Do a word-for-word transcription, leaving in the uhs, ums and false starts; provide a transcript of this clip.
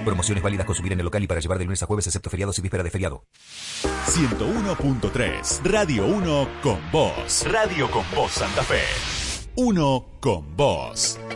Promociones válidas consumir en el local y para llevar de lunes a jueves excepto feriados y víspera de feriado. ciento uno punto tres, Radio uno con vos. Radio con vos Santa Fe. Uno con vos.